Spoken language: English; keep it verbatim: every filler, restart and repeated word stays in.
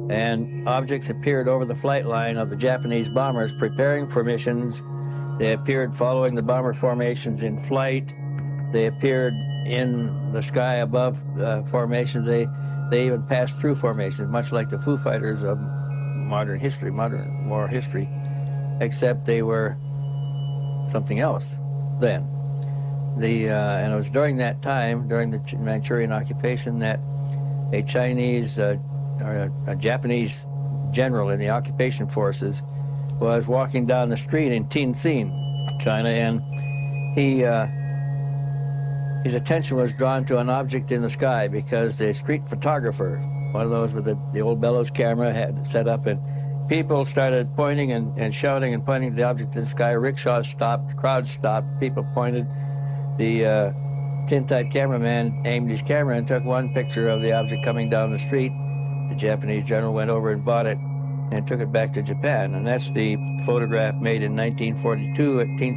and objects appeared over the flight line of the Japanese bombers preparing for missions. They appeared following the bomber formations in flight. They appeared in the sky above uh, formations. They, they even passed through formations, much like the Foo Fighters of modern history, modern war history, except they were something else then. The, uh, and it was during that time, during the Manchurian occupation, that a Chinese uh, or a, a Japanese general in the occupation forces was walking down the street in Tianjin, China, and he, uh, his attention was drawn to an object in the sky because a street photographer, one of those with the, the old bellows camera, had set up, and people started pointing and, and shouting and pointing to the object in the sky. Rickshaws stopped, crowds stopped, people pointed. The uh, tin-type cameraman aimed his camera and took one picture of the object coming down the street. The Japanese general went over and bought it and took it back to Japan, and that's the photograph made in nineteen forty-two at Tianjin.